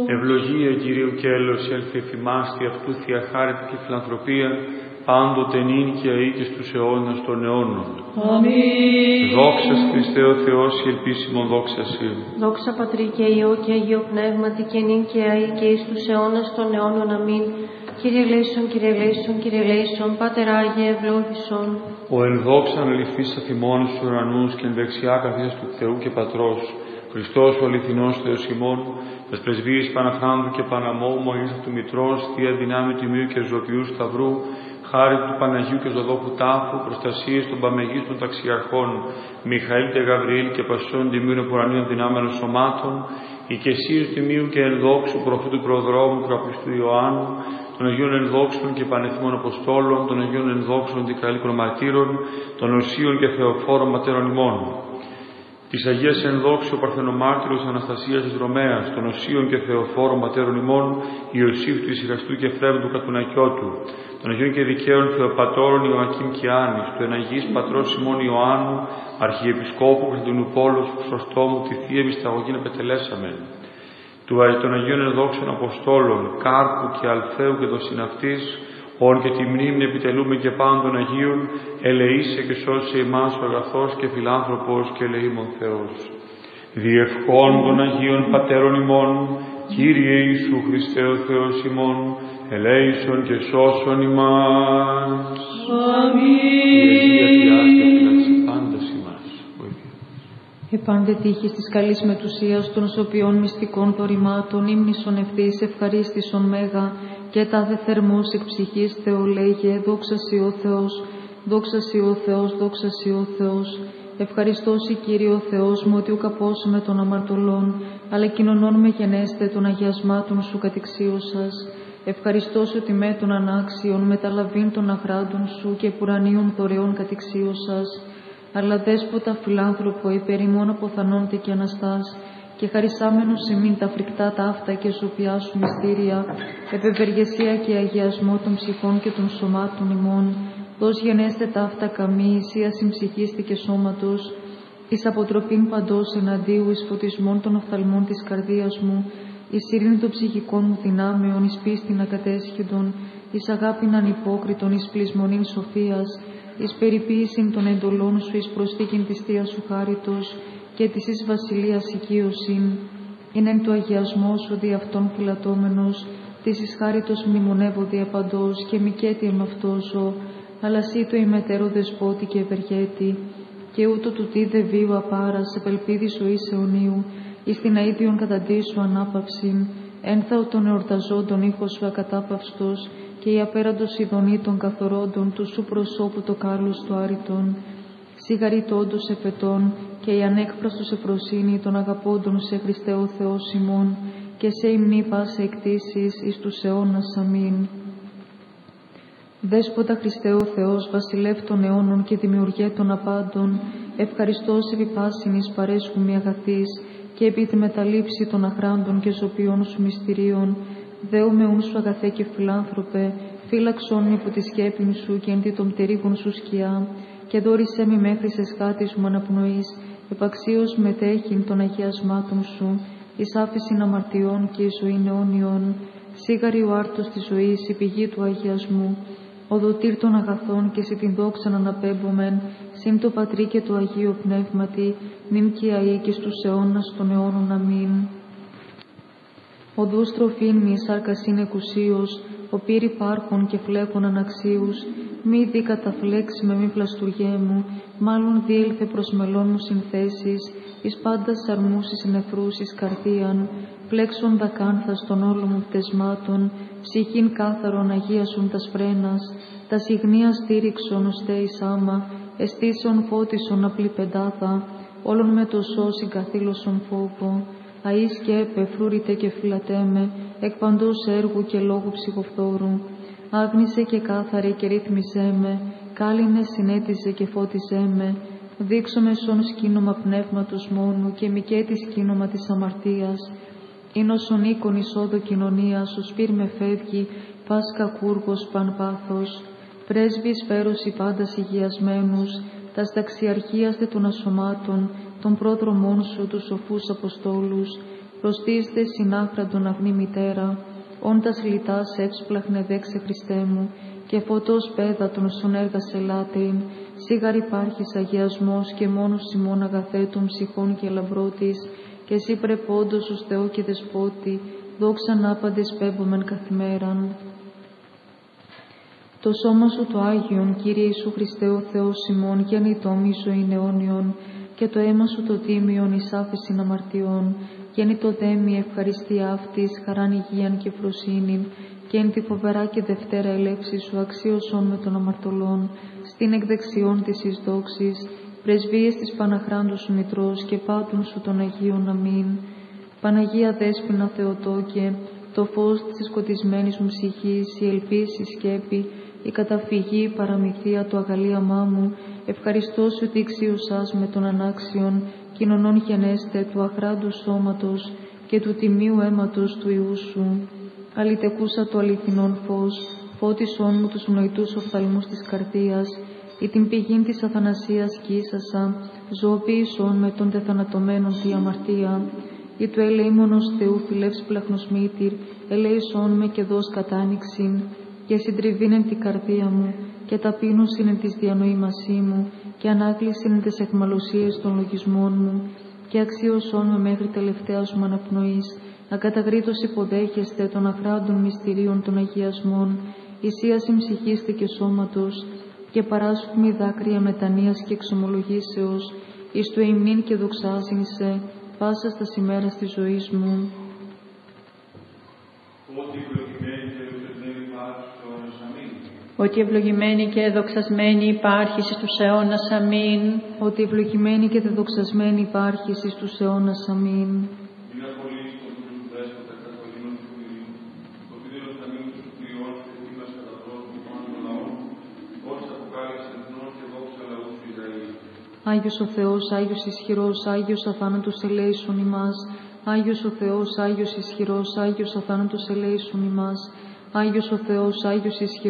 Ευλογία Κυρίου και έλεος έλθει εφημάστη αυτού θεία χάρητη και φιλανθρωπία, πάντοτε νυν και αεί και στους αιώνας των αιώνων. Αμήν. Δόξα Χριστέ ο Θεός η ελπίσιμον δόξα Συ. Δόξα Πατρί και Υιό και Αγίο Πνεύματι και νυν και αεί και εις τους αιώνας των αιώνων. Αμήν. Κύριε ελέησον, Κύριε ελέησον, Κύριε ελέησον, Πάτερ Άγιε ευλόγησον. Ο εν δόξαν αληθής αφημών στους ουρανούς και εν δεξιά καθίας του Θεού και Πατρός, Χριστός ο αληθινός Θεός ημών, τας πρεσβείες Παναχράνδου και Παναμόμου, Αγίας του Μητρός, Θεία Δυνάμει Τιμίου και Ζωοποιού Σταυρού, χάρη του Παναγίου και Ζωδόχου Τάφου, προστασίες των παμεγίστων ταξιαρχών, Μιχαήλ και Γαβριήλ και Πασών Τιμίων Επουρανίων Δυνάμενων Σωμάτων, οικεσίους Τιμίου και ενδόξου προφήτου Προδρόμου Καπιστού Ιωάννου, των Αγίων Ενδόξων και Πανεθνών Αποστόλων, των Αγίων Ενδόξων δικαλίκων Μαρτύρων, των Οσίων και Θεοφόρων Ματέρων ημών, της Αγίας Ενδόξου Παρθενομάρτυρος Αναστασίας της Ρωμαίας, των Οσίων και Θεοφόρων Ματέρων ημών, Ιωσήφ του Ησυχαστού και Φρέβδου Κατουνακιώτου, των Αγίων και Δικαίων Θεοπατώρων Ιωακήμ και Άνης, του Εναγής Πατρός Σιμών Ιωάννου, Αρχιεπισκόπου Χριστουγεννουπόλους Χρυσοστόμου, τη Θεία Μυσταγωγήν επετελέσαμεν, των Αγίων Ενδόξων Αποστόλων, Κάρπου και Αλφαίου και Δοσυναυτής, όν και τη μνήμη επιτελούμε και πάντων Αγίων, ελεήσε και σώσε εμάς ο αγαθός και φιλάνθρωπος και ελεήμων Θεός. Διευχών των Αγίων Πατέρων ημών, Κύριε Ιησού Χριστέ ο Θεός ημών, ελέησον και σώσον ημάς. Επάντε τύχης της καλής μετουσίας των σωπιών μυστικών δωρημάτων, ύμνησον ευθύς ευχαρίστησον μέγα, και τάδε θερμός εκ ψυχής Θεολέγε, δόξα Συ ο Θεός, δόξα Συ ο Θεός, δόξα Συ ο Θεός. Ευχαριστώσι Κύριε ο Θεός μου, ότι ουκ απόσουμε των αμαρτωλών, αλλά κοινωνών με γενέστε των αγιασμάτων Σου κατεξίωσας. Ευχαριστώσω ότι με των ανάξιων μεταλαβήν των αχράντων Σου και πουρανίων δωρεών κατεξίωσας. Αλλά δέσποτα φιλάνθρωπο υπέρ ημών αποθανόνται και αναστάς, και χαρισάμενος εμήν τα φρικτά ταύτα και σοπιά Σου μυστήρια, επευεργεσία και αγιασμό των ψυχών και των σωμάτων ημών, δώσ' γενέστε ταύτα καμή, ησίαση ψυχίστη και σώματος, εις αποτροπήν παντός εναντίου, εις φωτισμών των οφθαλμών της καρδίας μου, εις ειρήνη των ψυχικών μου δυνάμεων, εις πίστην ακατέσχυντον, εις αγάπην ανυπόκριτον, εις πλεισμονήν σοφίας, εις περιποίησιν των εντολών Σου, εις προσθήκην της Θείας Σου χάριτος, και της εις βασιλείας οικείωσιν, είναι εν το αγιασμό Σου δι' αυτόν φυλατώμενος, της εις χάριτος μνημονεύω δι' απαντός, και μικέτι εμ' αυτό ζω, αλλά Συ το ημετέρω δεσπότη και ευεργέτη, και ούτω του τι δε βίου απάρας, επελπίδη ζωής αιωνίου, εις την αΐδιον καταντήσου ανάπαυσιν, ένθαο των εορταζόντων ήχος Σου ακατάπαυστος, και η απέραντος ειδονή των καθορόντων του Σου προσώπου το κάλος του άρρητον, σιγαριτόντος εφετών, και η ανέκφραστος εφροσύνη των αγαπώντων σε Χριστέ ο Θεός ημών, και σε υμνή πάσα εκτίσεις εις τους αιώνας. Αμήν. Δέσποτα Χριστέ ο Θεός, βασιλεύ των αιώνων και δημιουργέ των απάντων, ευχαριστώς επί πάσιν εις παρέσχουμι αγαθής, και επί τη μεταλήψη των αχράντων και ζωπιών Σου μυστηρίων, δέομαι ούν Σου αγαθέ και φιλάνθρωπε, φύλαξον υπό τη σκέπην Σου και εν τη των πτερίγων Σου σκιά, και δόρισέ μη μέχρι εσχάτης μου αναπνοής, επαξίως μετέχειν των αγιασμάτων Σου, εις άφησιν αμαρτιών και εις ζωήν αιώνιον, σίγαρη ο άρτος της ζωής, η πηγή του αγιασμού, οδοτήρ των αγαθών και σε την δόξαν αναπέμπομεν, συν το Πατρί και το Αγίο Πνεύματι, νυν και αεί και στους αιώνας των αιώνων. Αμήν. Οδούς τροφήν μη σάρκας είναι εκουσίως, ο πύρ υπάρχων και φλέκων αναξίους, μη δι καταφλέξιμε μη φλαστουργέ μου, μάλλον διήλθε προς μελών μου συνθέσεις, εις πάντας αρμούσεις νεφρούς εις καρδίαν, φλέξον δακάνθας των όλων μου πτεσμάτων, ψυχήν κάθαρον αγίασον τας φρένας, τα συγνία στήριξον οστέ εις άμα, εστίσεων φώτισον απλή πεντάδα, όλων με το σώσιν καθήλωσον φόβο. Αΐς και έπε, φρούρητε και φυλατέμε, εκ παντός έργου και λόγου ψυχοφθόρου. Άγνησε και κάθαρε και ρύθμισέ με, κάλυνε συνέτιζε και φώτισέ με. Δείξω με σον σκήνομα πνεύματος μόνου και μικέτη σκήνομα της αμαρτίας. Ήνωσον οίκον εισόδο κοινωνίας, ο σπίρ με φεύγει, πας κακούργος παν πάθος. Πρέσβης φέρωση πάντας υγιασμένους, τας ταξιαρχίας δε των ασωμάτων, των πρόδρομών Σου τους σοφούς Αποστόλους, προστίστε συνάχραντον αγνή μητέρα, όντας λιτάς εύσπλαχνε δέξε Χριστέ μου, και φωτός πέδατον σον έργασε λάτρην, σίγαρ υπάρχεις αγιασμός και μόνος ημών αγαθέτων ψυχών και λαμπρότης, και εσύ πρεπόντος ως Θεό και Δεσπότη, δόξαν άπαντες πέμπομεν καθημέραν. Το σώμα σου το Άγιον, Κύριε Ιησού Χριστέ ο Θεός ημών, γεννητόμη ζωήν αιώνιον, και το αίμα σου το τίμιον εις άφεσιν αμαρτιών, γέννητο δέμη ευχαριστία αυτής, χαράν υγείαν και φροσύνην, και εν τη φοβερά και δευτέρα ελεύση σου αξίωσον με των αμαρτωλών, στην εκδεξιών της εις δόξης, πρεσβείες της Παναχράντου σου Μητρός και πάτων σου των Αγίων. Αμήν. Παναγία Δέσποινα Θεοτόκε, το φως της σκοτισμένης μου ψυχής, η ελπίση, η σκέπη, η καταφυγή, η παραμυθία, το αγαλίαμά μου, ευχαριστώ σου ότι εξίωσας με των ανάξιων, κοινωνών γενέστε του αχράντου σώματος και του τιμίου αίματος του Ιού σου. Αλητεκούσα το αληθινόν φως, φώτισόν μου τους νοητούς οφθαλμούς της καρδίας, ή την πηγήν της αθανασίας κύσασα, ζωοποίησον με των τεθανατωμένων τη αμαρτία, ή του ελεήμονος Θεού φιλεύσπλαχνος μήτηρ, ελέησόν με και δώσ' κατάνοιξην, και συντριβήνεν την καρδία μου, και ταπείνωσιν εν της διανοήμασή μου, και ανάκλησιν εν τες αιχμαλωσίες των λογισμών μου, και αξίωσόν με μέχρι τελευταίας μου αναπνοής, ακαταγρίτως υποδέχεστε των αχράντων μυστηρίων των αγιασμών, ισίασιν ψυχίστε και σώματος, και παράσχουμι δάκρυα μετανοίας και εξομολογήσεως, εις του ημνήν και δοξάσιν σε, πάσα στα ημέρας της ζωής μου. Ότι ευλογημένη και δοξασμένη υπάρχεις εις τους αιώνας. Αμήν. Ότι ευλογημένη και δοξασμένη υπάρχεις εις τους αιώνας. Αμήν. Άγιος ο Θεός, Άγιος ισχυρός, Άγιος αθάνατος ελέησον ημάς. Άγιος ο Θεός, Άγιος ισχυρός, Άγιος αθάνατος ελέησον ημάς. Άγιος ο Θεός, Άγιος ισχυρός,